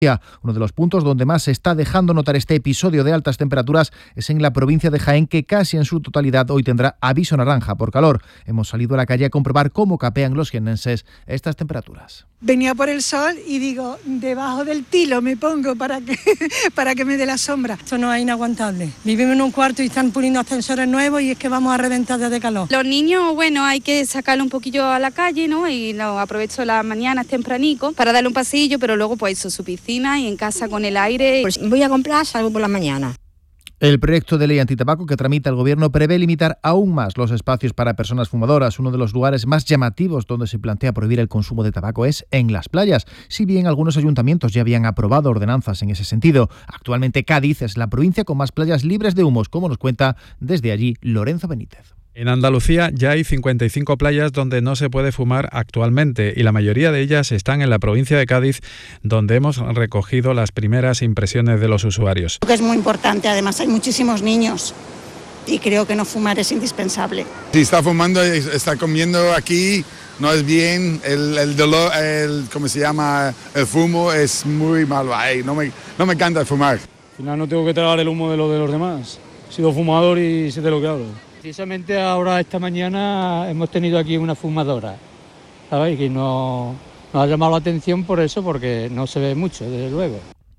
Uno de los puntos donde más se está dejando notar este episodio de altas temperaturas es en la provincia de Jaén, que casi en su totalidad hoy tendrá aviso naranja por calor. Hemos salido a la calle a comprobar cómo capean los jiennenses estas temperaturas. Venía por el sol y digo, debajo del tilo me pongo para que me dé la sombra. Esto no es inaguantable. Vivimos en un cuarto y están poniendo ascensores nuevos y es que vamos a reventar de calor. Los niños, bueno, hay que sacarlo un poquillo a la calle, ¿no? Y lo aprovecho las mañanas tempranico para darle un pasillo, pero luego pues eso, su piscina y en casa con el aire. Pues voy a comprar, salgo por la mañana. El proyecto de ley antitabaco que tramita el Gobierno prevé limitar aún más los espacios para personas fumadoras. Uno de los lugares más llamativos donde se plantea prohibir el consumo de tabaco es en las playas, si bien algunos ayuntamientos ya habían aprobado ordenanzas en ese sentido. Actualmente Cádiz es la provincia con más playas libres de humos, como nos cuenta desde allí Lorenzo Benítez. En Andalucía ya hay 55 playas donde no se puede fumar actualmente y la mayoría de ellas están en la provincia de Cádiz, donde hemos recogido las primeras impresiones de los usuarios. Creo que es muy importante, además hay muchísimos niños y creo que no fumar es indispensable. Si está fumando, está comiendo aquí, no es bien, el dolor, ¿cómo se llama? El fumo es muy malo, no me encanta fumar. Al final no tengo que tragar el humo de los demás, he sido fumador y sé de lo que hablo. Precisamente ahora, esta mañana, hemos tenido aquí una fumadora, ¿sabéis? Que nos ha llamado la atención por eso, porque no se ve mucho, desde luego.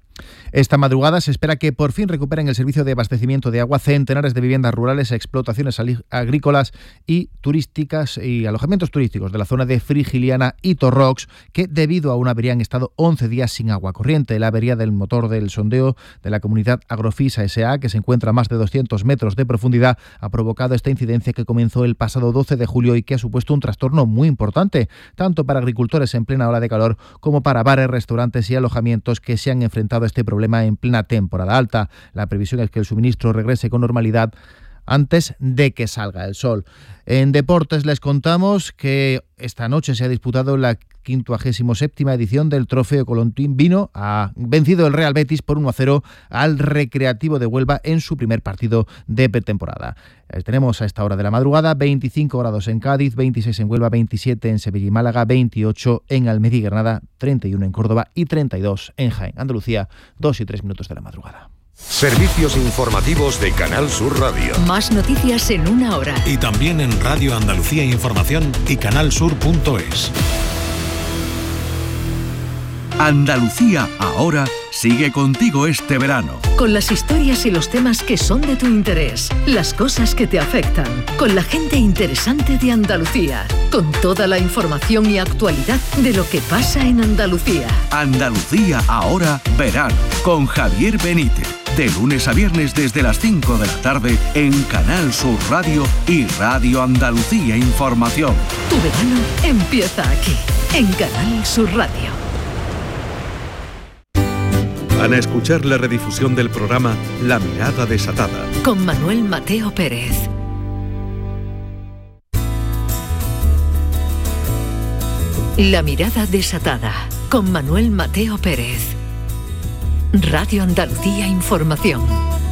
Esta madrugada se espera que por fin recuperen el servicio de abastecimiento de agua centenares de viviendas rurales, explotaciones agrícolas y turísticas y alojamientos turísticos de la zona de Frigiliana y Torrox, que debido a una avería han estado 11 días sin agua corriente. La avería del motor del sondeo de la comunidad Agrofisa S.A., que se encuentra a más de 200 metros de profundidad, ha provocado esta incidencia que comenzó el pasado 12 de julio y que ha supuesto un trastorno muy importante, tanto para agricultores en plena ola de calor como para bares, restaurantes y alojamientos que se han enfrentado a este problema en plena temporada alta. La previsión es que el suministro regrese con normalidad antes de que salga el sol. En deportes les contamos que esta noche se ha disputado la 57ª edición del Trofeo Colombino. Ha vencido el Real Betis por 1-0 al Recreativo de Huelva en su primer partido de pretemporada. Tenemos a esta hora de la madrugada 25 grados en Cádiz, 26 en Huelva, 27 en Sevilla y Málaga, 28 en Almería y Granada, 31 en Córdoba y 32 en Jaén. Andalucía, 2 y 3 minutos de la madrugada. Servicios informativos de Canal Sur Radio. Más noticias en una hora. Y también en Radio Andalucía Información y canalsur.es. Andalucía ahora sigue contigo este verano. Con las historias y los temas que son de tu interés, las cosas que te afectan, con la gente interesante de Andalucía, con toda la información y actualidad de lo que pasa en Andalucía. Andalucía ahora verano, con Javier Benítez. De lunes a viernes desde las 5 de la tarde en Canal Sur Radio y Radio Andalucía Información. Tu verano empieza aquí, en Canal Sur Radio. Van a escuchar la redifusión del programa La Mirada Desatada. Con Manuel Mateo Pérez. La Mirada Desatada. Con Manuel Mateo Pérez. Radio Andalucía Información.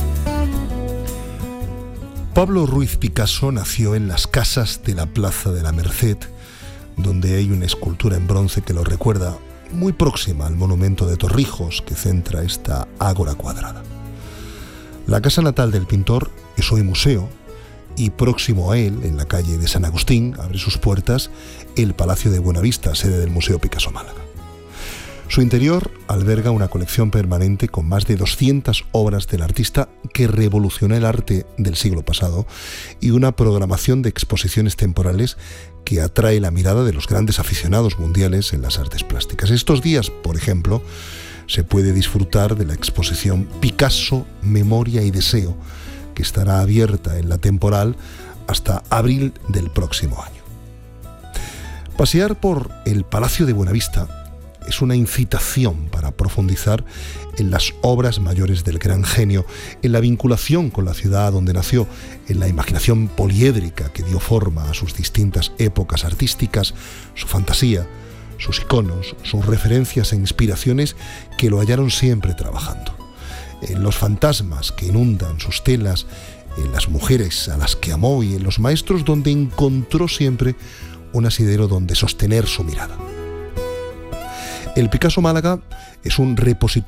Pablo Ruiz Picasso nació en las Casas de la Plaza de la Merced, donde hay una escultura en bronce que lo recuerda, muy próxima al monumento de Torrijos que centra esta ágora cuadrada. La casa natal del pintor es hoy museo y próximo a él, en la calle de San Agustín, abre sus puertas el Palacio de Buenavista, sede del Museo Picasso Málaga. Su interior alberga una colección permanente con más de 200 obras del artista que revolucionó el arte del siglo pasado y una programación de exposiciones temporales que atrae la mirada de los grandes aficionados mundiales en las artes plásticas. Estos días, por ejemplo, se puede disfrutar de la exposición Picasso, Memoria y Deseo, que estará abierta en la temporal hasta abril del próximo año. Pasear por el Palacio de Buenavista es una incitación para profundizar en las obras mayores del gran genio, en la vinculación con la ciudad donde nació, en la imaginación poliédrica que dio forma a sus distintas épocas artísticas, su fantasía, sus iconos, sus referencias e inspiraciones que lo hallaron siempre trabajando, en los fantasmas que inundan sus telas, en las mujeres a las que amó y en los maestros donde encontró siempre un asidero donde sostener su mirada. El Picasso Málaga es un repositorio